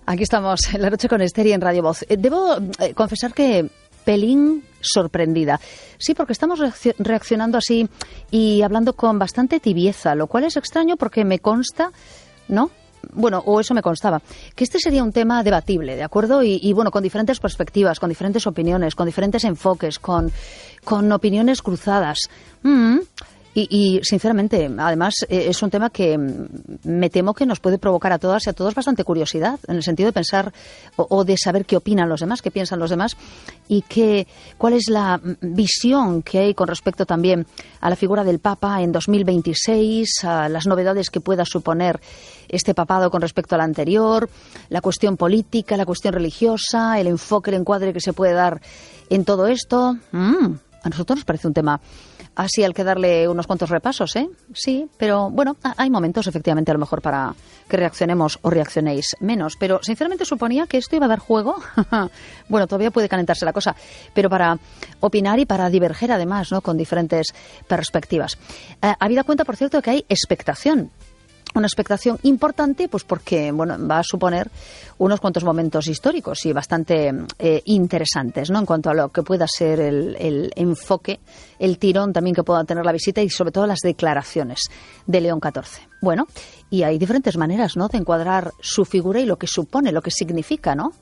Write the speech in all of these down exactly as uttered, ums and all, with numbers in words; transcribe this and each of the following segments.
Aquí estamos en La Noche con Esther y en Radio Voz. Debo eh, confesar que pelín sorprendida. Sí, porque estamos reaccionando así y hablando con bastante tibieza, lo cual es extraño porque me consta, ¿no? Bueno, o eso me constaba, que este sería un tema debatible, ¿de acuerdo? Y, y bueno, con diferentes perspectivas, con diferentes opiniones, con diferentes enfoques, con, con opiniones cruzadas. Mm. Y, y, sinceramente, además, eh, es un tema que me temo que nos puede provocar a todas y a todos bastante curiosidad, en el sentido de pensar o, o de saber qué opinan los demás, qué piensan los demás y qué, cuál es la visión que hay con respecto también a la figura del Papa en dos mil veintiséis, a las novedades que pueda suponer este papado con respecto al anterior, la cuestión política, la cuestión religiosa, el enfoque, el encuadre que se puede dar en todo esto. Mm, a nosotros nos parece un tema así al que darle unos cuantos repasos, ¿eh? Sí, pero bueno, hay momentos efectivamente a lo mejor para que reaccionemos o reaccionéis menos, pero sinceramente suponía que esto iba a dar juego. Bueno, todavía puede calentarse la cosa, pero para opinar y para diverger además, ¿no? Con diferentes perspectivas. Eh, habida cuenta, por cierto, que hay expectación. Una expectación importante, pues porque bueno, va a suponer unos cuantos momentos históricos y bastante eh, interesantes, ¿no? En cuanto a lo que pueda ser el, el enfoque, el tirón también que pueda tener la visita y sobre todo las declaraciones de León catorce. Bueno, y hay diferentes maneras, ¿no? De encuadrar su figura y lo que supone, lo que significa, ¿no?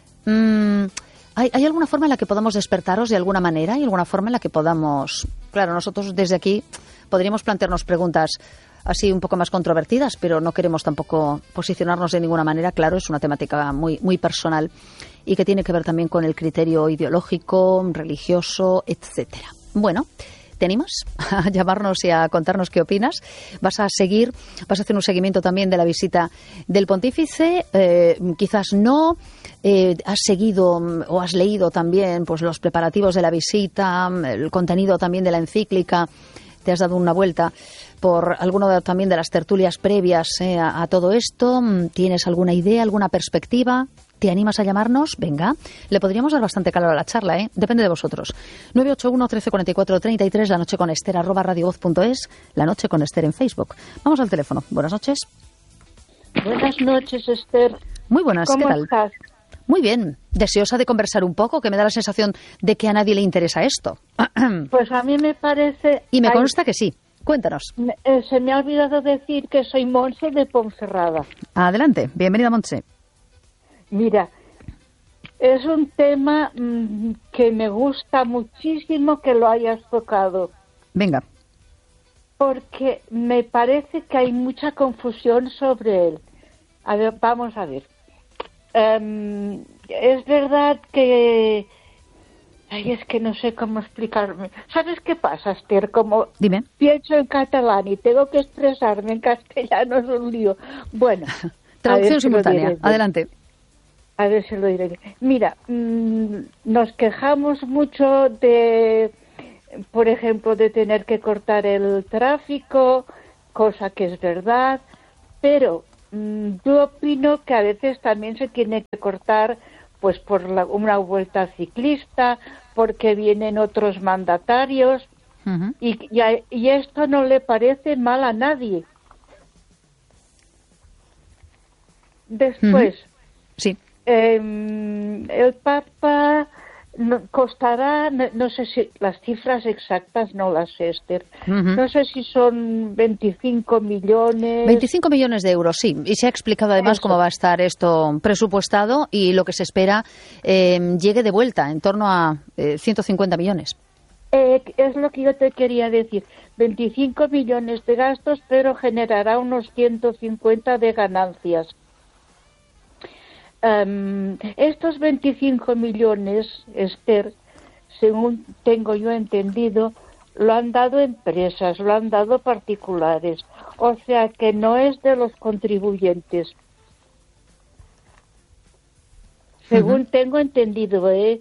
Mm, ¿hay, ¿Hay alguna forma en la que podamos despertaros de alguna manera? ¿Hay alguna forma en la que podamos... Claro, nosotros desde aquí podríamos plantearnos preguntas así un poco más controvertidas, pero no queremos tampoco posicionarnos de ninguna manera. Claro, es una temática muy, muy personal y que tiene que ver también con el criterio ideológico, religioso, etcétera. Bueno, ¿te animas a llamarnos y a contarnos qué opinas? ¿Vas a seguir, vas a hacer un seguimiento también de la visita del pontífice? Eh, quizás no. Eh, ¿Has seguido o has leído también pues los preparativos de la visita, el contenido también de la encíclica? ¿Te has dado una vuelta por alguna también de las tertulias previas eh, a, a todo esto? ¿Tienes alguna idea, alguna perspectiva? ¿Te animas a llamarnos? Venga, le podríamos dar bastante calor a la charla, ¿eh? Depende de vosotros. nueve ocho uno, trece cuarenta y cuatro, treinta y tres, la noche con Esther, arroba radiovoz punto es, la noche con Esther en Facebook. Vamos al teléfono. Buenas noches. Buenas noches, Esther. Muy buenas, ¿Cómo ¿qué tal? estás? Muy bien. Deseosa de conversar un poco, que me da la sensación de que a nadie le interesa esto. Pues a mí me parece... Y me Ay, consta que sí. Cuéntanos. me- eh, se me ha olvidado decir que soy Monse de Ponferrada. Adelante. Bienvenida, Montse. Mira, es un tema mmm, que me gusta muchísimo que lo hayas tocado, Venga. porque me parece que hay mucha confusión sobre él. A ver, vamos a ver. Em, es verdad que... Ay, es que no sé cómo explicarme. ¿Sabes qué pasa, Esther? Como Dime. pienso en catalán y tengo que expresarme en castellano, es un lío. Bueno, Traducción si lo simultánea. diré. Adelante. A ver si lo diré. Mira, mmm, nos quejamos mucho de, por ejemplo, de tener que cortar el tráfico, cosa que es verdad, pero mmm, yo opino que a veces también se tiene que cortar pues por la, una vuelta ciclista, porque vienen otros mandatarios, Uh-huh. y, y, a- y esto no le parece mal a nadie. Después, Sí. eh, el Papa no, costará, no, no sé si las cifras exactas no las sé, Esther. Uh-huh. No sé si son veinticinco millones. veinticinco millones de euros, sí. Y se ha explicado además Eso. cómo va a estar esto presupuestado y lo que se espera eh, llegue de vuelta, en torno a eh, ciento cincuenta millones. Eh, es lo que yo te quería decir. veinticinco millones de gastos, pero generará unos ciento cincuenta de ganancias. Um, estos veinticinco millones, Esther, según tengo yo entendido, lo han dado empresas, lo han dado particulares. O sea que no es de los contribuyentes. Según Ujú. tengo entendido, ¿eh?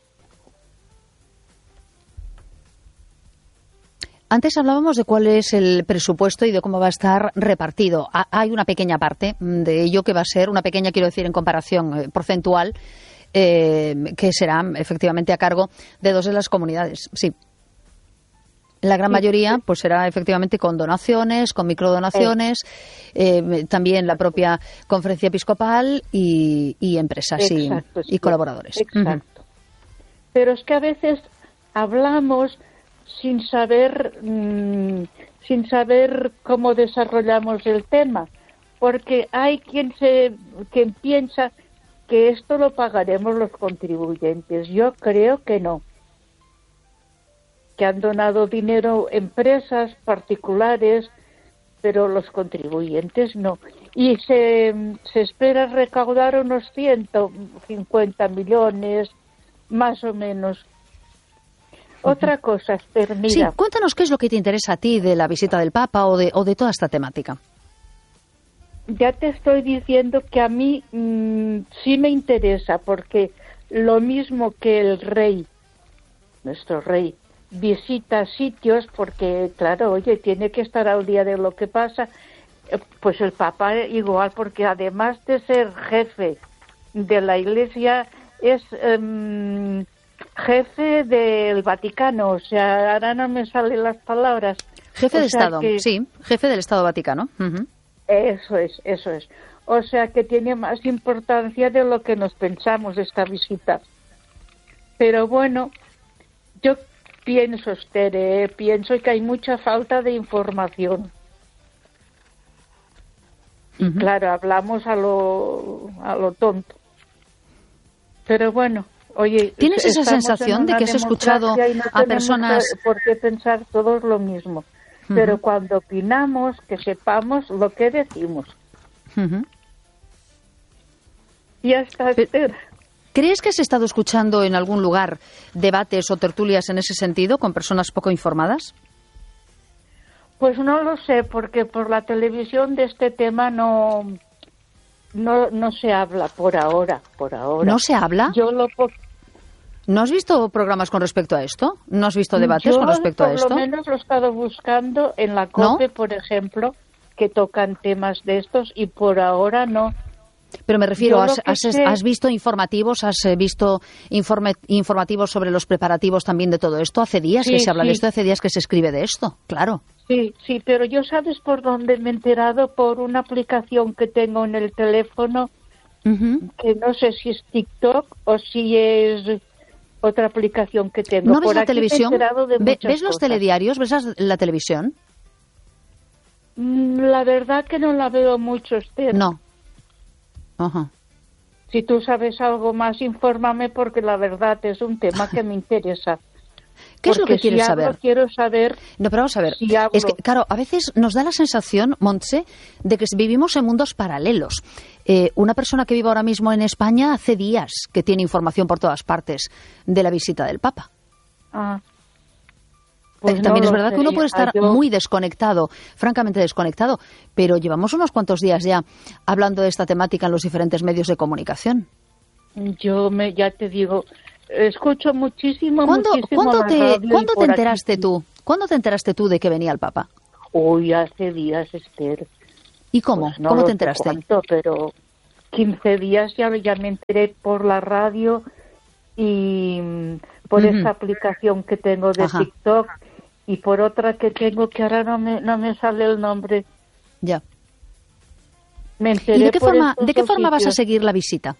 Antes hablábamos de cuál es el presupuesto y de cómo va a estar repartido. Ha- Hay una pequeña parte de ello que va a ser, una pequeña, quiero decir, en comparación eh, porcentual, eh, que será efectivamente a cargo de dos de las comunidades. Sí. La gran mayoría pues será efectivamente con donaciones, con microdonaciones, eh, también la propia conferencia episcopal y, y empresas Exacto, y, sí. y colaboradores. Exacto. Uh-huh. Pero es que a veces hablamos sin saber, mmm, sin saber cómo desarrollamos el tema, porque hay quien se, quien piensa que esto lo pagaremos los contribuyentes. Yo creo que no. Que han donado dinero empresas particulares, pero los contribuyentes no. Y se, se espera recaudar unos ciento cincuenta millones, más o menos. Uh-huh. Otra cosa, Esther, mira. Sí, cuéntanos qué es lo que te interesa a ti de la visita del Papa o de, o de toda esta temática. Ya te estoy diciendo que a mí mmm, sí me interesa, porque lo mismo que el rey, nuestro rey, visita sitios porque, claro, oye, tiene que estar al día de lo que pasa, pues el Papa igual, porque además de ser jefe de la Iglesia, es um, jefe del Vaticano, o sea, ahora no me salen las palabras. Jefe o de sea Estado, que, sí, jefe del Estado Vaticano. Uh-huh. Eso es, eso es. O sea, que tiene más importancia de lo que nos pensamos esta visita. Pero bueno, yo pienso, Esther, eh, pienso que hay mucha falta de información. Y uh-huh. claro, hablamos a lo, a lo tonto. Pero bueno, oye... ¿Tienes esa sensación de que has escuchado no a personas... por qué pensar todos lo mismo. Uh-huh. Pero cuando opinamos, que sepamos lo que decimos. Uh-huh. Y hasta Esther... ¿Crees que has estado escuchando en algún lugar debates o tertulias en ese sentido con personas poco informadas? Pues no lo sé, porque por la televisión de este tema no no no se habla por ahora, por ahora. ¿No se habla? Yo lo po- ¿No has visto programas con respecto a esto? ¿No has visto debates Yo con respecto a esto? Por lo menos lo he estado buscando en la COPE, ¿No? por ejemplo, que tocan temas de estos, y por ahora no. Pero me refiero, has, has, sé... has visto informativos, has visto informe, informativos sobre los preparativos también de todo esto. Hace días sí, que se habla sí. de esto, hace días que se escribe de esto, claro. Sí, sí, pero yo sabes por dónde me he enterado, por una aplicación que tengo en el teléfono, uh-huh. que no sé si es TikTok o si es otra aplicación que tengo. ¿No ves por la aquí televisión? Me he enterado de ¿Ves muchas los cosas. telediarios? ¿Ves la televisión? La verdad que no la veo mucho, Esther. No. Ajá. Si tú sabes algo más, infórmame, porque la verdad es un tema que me interesa. ¿Qué es lo que si quieres hablo, saber? Quiero saber. No, pero vamos a ver. Si hablo... Es que, claro, a veces nos da la sensación, Montse, de que vivimos en mundos paralelos. Eh, una persona que vive ahora mismo en España hace días que tiene información por todas partes de la visita del Papa. Ah. Pues También no es verdad sé, que uno puede estar yo... muy desconectado, francamente desconectado, pero llevamos unos cuantos días ya hablando de esta temática en los diferentes medios de comunicación. Yo me, ya te digo, escucho muchísimo, ¿Cuándo, muchísimo ¿cuándo te, ¿cuándo te enteraste aquí. tú? ¿Cuándo te enteraste tú de que venía el Papa? Uy, hace días, Esther. ¿Y cómo? Pues no ¿Cómo lo te sé enteraste? Cuánto, pero quince días ya, ya me enteré por la radio y por uh-huh. esta aplicación que tengo de Ajá. TikTok. Y por otra que tengo que ahora no me, no me sale el nombre. Ya. Me enteré ¿Y de qué por forma, de qué forma sitios. vas a seguir la visita?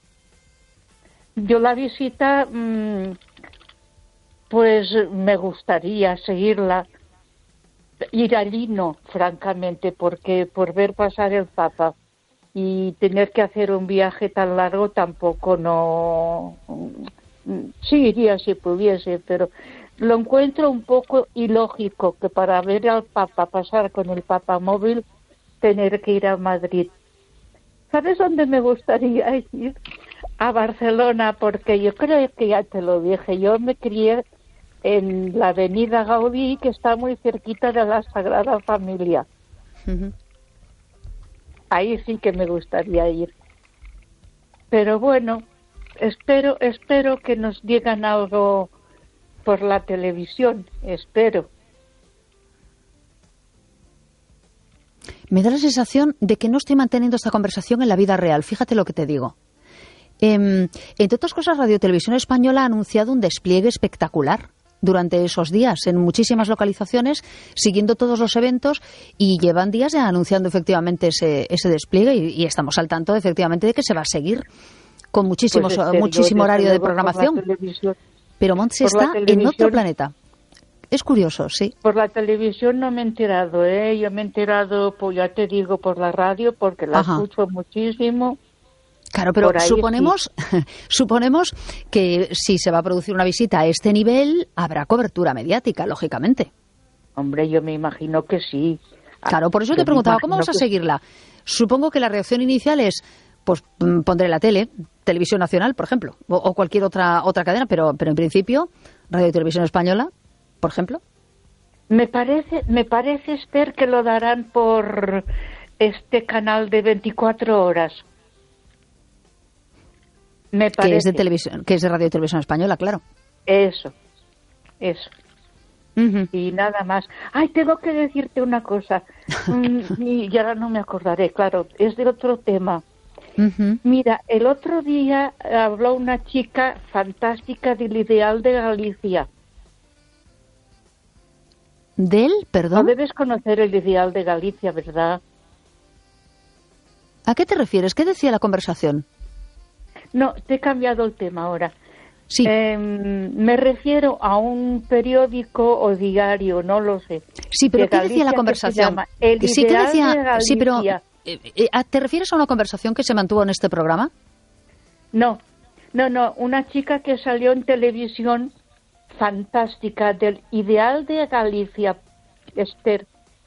Yo la visita, mmm, pues me gustaría seguirla. Ir allí no, francamente, porque por ver pasar el Papa y tener que hacer un viaje tan largo tampoco no... Sí iría si pudiese, pero... Lo encuentro un poco ilógico que para ver al Papa pasar con el Papa móvil tener que ir a Madrid. ¿Sabes dónde me gustaría ir? A Barcelona, porque yo creo que ya te lo dije. Yo me crié en la avenida Gaudí, que está muy cerquita de la Sagrada Familia. Uh-huh. Ahí sí que me gustaría ir. Pero bueno, espero, espero que nos digan algo por la televisión, espero. Me da la sensación de que no estoy manteniendo esta conversación en la vida real. Fíjate lo que te digo. Eh, entre otras cosas, Radio Televisión Española ha anunciado un despliegue espectacular durante esos días en muchísimas localizaciones, siguiendo todos los eventos, y llevan días ya anunciando efectivamente ese, ese despliegue y, y estamos al tanto efectivamente de que se va a seguir con muchísimos, pues este, muchísimo horario de por programación. Pero Montse está en otro planeta. Es curioso, sí. Por la televisión no me he enterado, ¿eh? Yo me he enterado, pues ya te digo, por la radio, porque la Ajá. escucho muchísimo. Claro, pero suponemos, sí. suponemos que si se va a producir una visita a este nivel, habrá cobertura mediática, lógicamente. Hombre, yo me imagino que sí. Claro, por eso yo te preguntaba, ¿cómo vamos a seguirla? Supongo que la reacción inicial es, pues pondré la tele, Televisión Nacional, por ejemplo, o, o cualquier otra otra cadena, pero, pero en principio, Radio y Televisión Española, por ejemplo. Me parece, me parece, Esther, que lo darán por este canal de veinticuatro horas. Me parece. Que es de televisión, que es de Radio y Televisión Española, claro. Eso, eso. Uh-huh. Y nada más. Ay, tengo que decirte una cosa. mm, y ahora no me acordaré, claro, es de otro tema. Uh-huh. Mira, el otro día habló una chica fantástica del Ideal de Galicia. ¿Del? Perdón. No debes conocer el Ideal de Galicia, ¿verdad? ¿A qué te refieres? ¿Qué decía la conversación? No, te he cambiado el tema ahora. Sí. Eh, me refiero a un periódico o diario, no lo sé. Sí, pero ¿qué Galicia, decía la conversación? El sí, ¿qué decía? De Galicia. Sí, pero eh, ¿te refieres a una conversación que se mantuvo en este programa? No, no, no. Una chica que salió en televisión fantástica del Ideal de Galicia, Esther.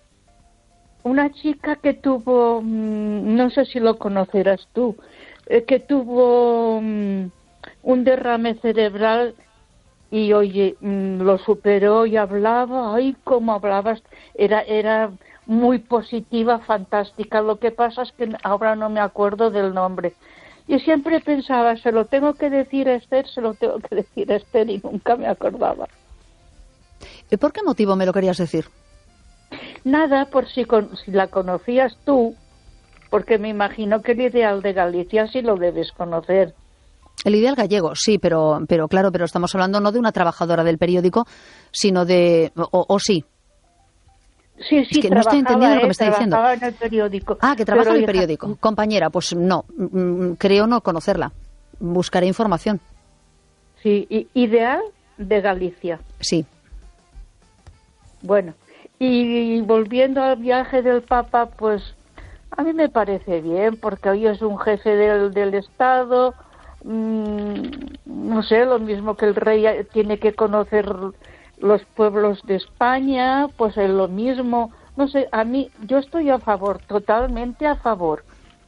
Una chica que tuvo, no sé si lo conocerás tú, que tuvo um, un derrame cerebral y, oye, um, lo superó y hablaba, ay, cómo hablabas, era era muy positiva, fantástica. Lo que pasa es que ahora no me acuerdo del nombre. Y siempre pensaba, se lo tengo que decir a Esther, se lo tengo que decir a Esther, y nunca me acordaba. ¿Y por qué motivo me lo querías decir? Nada, por si, con, si la conocías tú, porque me imagino que el Ideal de Galicia sí lo debes conocer. El Ideal gallego, sí, pero pero claro, pero estamos hablando no de una trabajadora del periódico, sino de... o, o sí. Sí, sí, es que no estoy entendiendo lo que me está diciendo. En el periódico. Ah, que trabaja pero en el hija... periódico. Compañera, pues no, creo no conocerla. Buscaré información. Sí, Ideal de Galicia. Sí. Bueno, y volviendo al viaje del Papa, pues a mí me parece bien, porque hoy es un jefe del, del Estado, mmm, no sé, lo mismo que el rey tiene que conocer los pueblos de España, pues es lo mismo. No sé, a mí, yo estoy a favor, totalmente a favor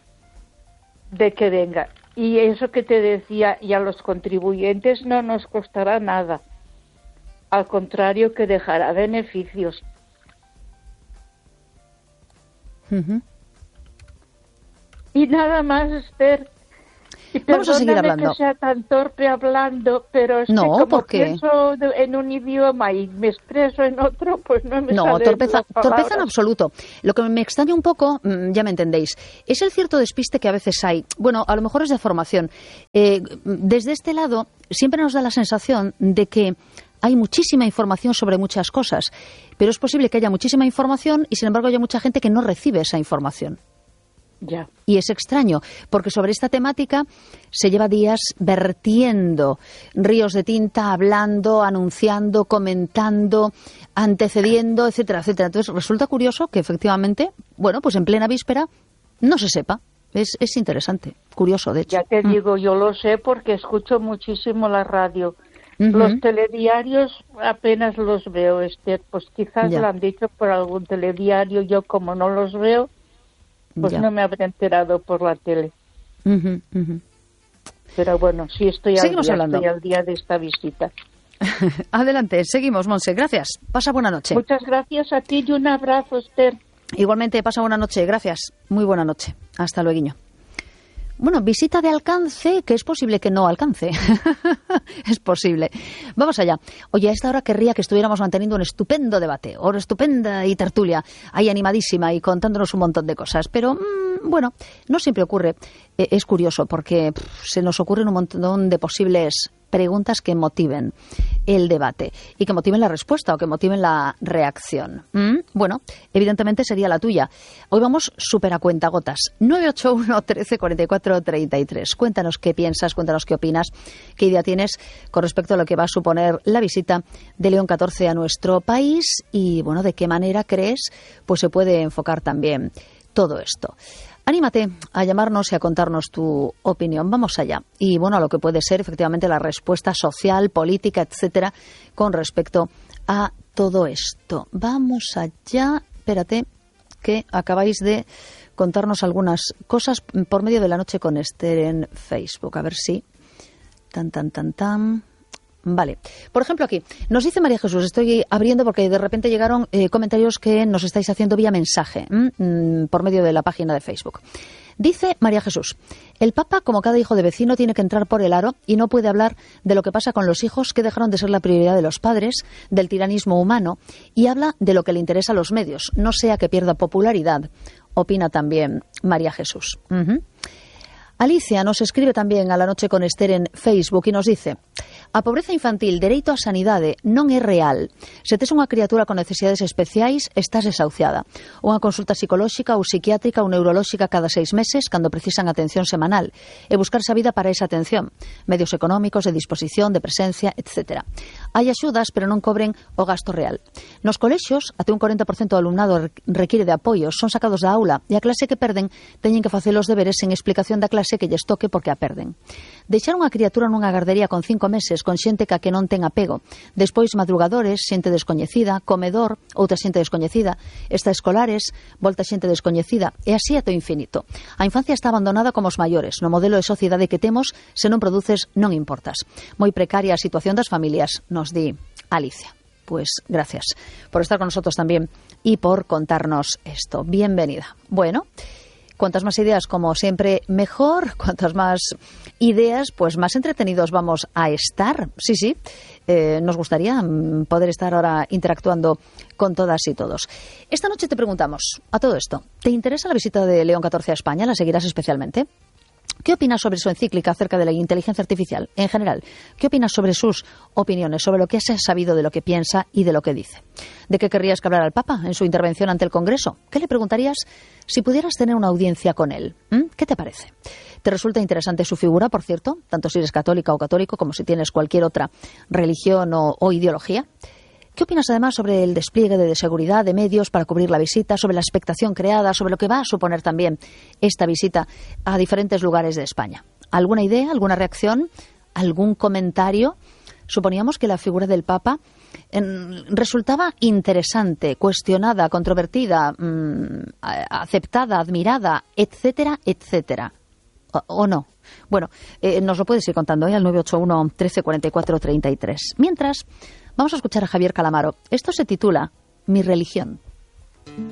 de que venga. Y eso que te decía, y a los contribuyentes no nos costará nada. Al contrario, que dejará beneficios. Uh-huh. Y nada más, Esther. Y vamos a seguir hablando. Que sea tan torpe hablando, pero es no, que como ¿por qué? pienso en un idioma y me expreso en otro, pues no me No, salen torpeza, las palabras. torpeza en absoluto. Lo que me extraña un poco, ya me entendéis, es el cierto despiste que a veces hay. Bueno, a lo mejor es de formación. Eh, desde este lado siempre nos da la sensación de que hay muchísima información sobre muchas cosas, pero es posible que haya muchísima información y sin embargo haya mucha gente que no recibe esa información. Ya. Y es extraño, porque sobre esta temática se lleva días vertiendo ríos de tinta, hablando, anunciando, comentando, antecediendo, etcétera, etcétera. Entonces resulta curioso que efectivamente, bueno, pues en plena víspera no se sepa. Es, es interesante, curioso, de hecho. Ya te mm. digo, yo lo sé porque escucho muchísimo la radio. Uh-huh. Los telediarios apenas los veo, Esther, pues quizás ya. Lo han dicho por algún telediario, yo como no los veo, pues ya. No me habré enterado por la tele. Uh-huh, uh-huh. Pero bueno, sí estoy al, día, hablando. estoy al día de esta visita. Adelante, seguimos, Monse, gracias. Pasa buena noche. Muchas gracias a ti y un abrazo, Esther. Igualmente, pasa buena noche, gracias. Muy buena noche. Hasta luego. Bueno, visita de alcance, que es posible que no alcance. Es posible. Vamos allá. Oye, a esta hora querría que estuviéramos manteniendo un estupendo debate, o una estupenda y tertulia, ahí animadísima y contándonos un montón de cosas. Pero, mmm, bueno, no siempre ocurre. Eh, es curioso porque pff, se nos ocurren un montón de posibles preguntas que motiven el debate y que motiven la respuesta o que motiven la reacción. ¿Mm? Bueno, evidentemente sería la tuya. Hoy vamos súper a cuentagotas. nueve ocho uno, trece, cuarenta y cuatro, treinta y tres. Cuéntanos qué piensas, cuéntanos qué opinas, qué idea tienes con respecto a lo que va a suponer la visita de León catorce a nuestro país y, bueno, de qué manera crees pues se puede enfocar también todo esto. Anímate a llamarnos y a contarnos tu opinión. Vamos allá. Y bueno, a lo que puede ser efectivamente la respuesta social, política, etcétera, con respecto a todo esto. Vamos allá. Espérate, que acabáis de contarnos algunas cosas por medio de La Noche con Esther en Facebook. A ver si. Tan, tan, tan, tan. Vale. Por ejemplo, aquí nos dice María Jesús, estoy abriendo porque de repente llegaron eh, comentarios que nos estáis haciendo vía mensaje ¿m? por medio de la página de Facebook. Dice María Jesús, el Papa, como cada hijo de vecino, tiene que entrar por el aro y no puede hablar de lo que pasa con los hijos que dejaron de ser la prioridad de los padres, del tiranismo humano, y habla de lo que le interesa a los medios, no sea que pierda popularidad, opina también María Jesús. Uh-huh. Alicia nos escribe tamén a La Noche con Esther en Facebook e nos dice: a pobreza infantil, dereito á sanidade, non é real. Se tes unha criatura con necesidades especiais, estás desahuciada. Unha consulta psicolóxica ou psiquiátrica ou neurolóxica cada seis meses, cando precisan atención semanal, e buscarse a vida para esa atención. Medios económicos, de disposición, de presencia, etcétera. Hai axudas, pero non cobren o gasto real. Nos colexios, até un corenta por cento do alumnado require de apoios, son sacados da aula, e a clase que perden teñen que facer os deberes sen explicación da clase que lles toque porque a perden. Deixar unha criatura nunha gardería con cinco meses con xente ca que non ten apego. Despois madrugadores, xente descoñecida, comedor, outra xente descoñecida, extraescolares, volta xente descoñecida, e así até o infinito. A infancia está abandonada como os maiores. No modelo de sociedade que temos, se non produces, non importas. Moi precaria a situación das familias, nos di Alicia. Pues gracias por estar con nosotros también y por contarnos esto. Bienvenida. Bueno, cuantas más ideas, como siempre, mejor. Cuantas más ideas, pues más entretenidos vamos a estar. Sí, sí, eh, nos gustaría poder estar ahora interactuando con todas y todos. Esta noche te preguntamos, a todo esto, ¿te interesa la visita de León catorce a España? ¿La seguirás especialmente? ¿Qué opinas sobre su encíclica acerca de la inteligencia artificial en general? ¿Qué opinas sobre sus opiniones, sobre lo que has sabido de lo que piensa y de lo que dice? ¿De qué querrías que hablara el Papa en su intervención ante el Congreso? ¿Qué le preguntarías si pudieras tener una audiencia con él? ¿Mm? ¿Qué te parece? ¿Te resulta interesante su figura, por cierto? Tanto si eres católica o católico como si tienes cualquier otra religión o, o ideología. ¿Qué opinas además sobre el despliegue de seguridad, de medios para cubrir la visita, sobre la expectación creada, sobre lo que va a suponer también esta visita a diferentes lugares de España? ¿Alguna idea, alguna reacción, algún comentario? Suponíamos que la figura del Papa eh, resultaba interesante, cuestionada, controvertida, mmm, aceptada, admirada, etcétera, etcétera. ¿O, o no? Bueno, eh, nos lo puedes ir contando ¿eh? al nueve ocho uno, trece, cuarenta y cuatro, treinta y tres. Mientras, vamos a escuchar a Javier Calamaro. Esto se titula Mi religión.